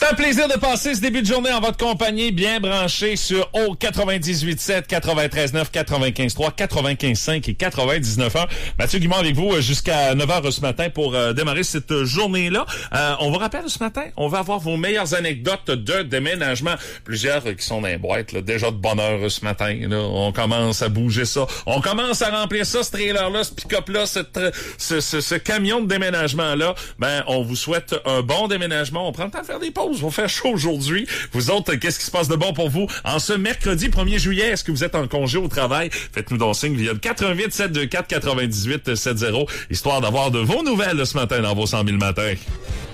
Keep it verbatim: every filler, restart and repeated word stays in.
C'est un plaisir de passer ce début de journée en votre compagnie, bien branché sur O quatre-vingt-dix-huit sept, quatre-vingt-treize neuf, quatre-vingt-quinze trois, quatre-vingt-quinze cinq et quatre-vingt-dix-neuf un. Mathieu Guimond avec vous jusqu'à neuf heures ce matin pour euh, démarrer cette journée-là. Euh, on vous rappelle ce matin, on va avoir vos meilleures anecdotes de déménagement. Plusieurs qui sont dans les boîtes, là, déjà de bonne heure ce matin. Là, on commence à bouger ça. On commence à remplir ça, ce trailer-là, ce pick-up-là, ce, ce, ce, ce camion de déménagement-là. Ben, on vous souhaite un bon déménagement. On prend le temps de faire des pauses. Il va faire chaud aujourd'hui. Vous autres, qu'est-ce qui se passe de bon pour vous en ce mercredi premier juillet? Est-ce que vous êtes en congé au travail? Faites-nous donc signe via le quatre un huit, sept deux quatre, quatre-vingt-dix-huit, sept zéro, histoire d'avoir de vos nouvelles ce matin dans vos cent mille matins.